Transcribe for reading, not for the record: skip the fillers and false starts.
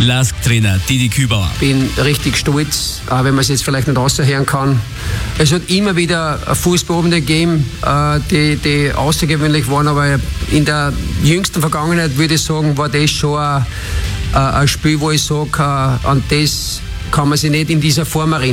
LASK-Trainer Didi Kübauer. Bin richtig stolz, auch wenn man es jetzt vielleicht nicht raushören kann. Es hat immer wieder Fußballabende gegeben, die außergewöhnlich waren, aber in der jüngsten Vergangenheit würde ich sagen, war das schon ein Spiel, wo ich sage, an das kann man sich nicht in dieser Form erinnern.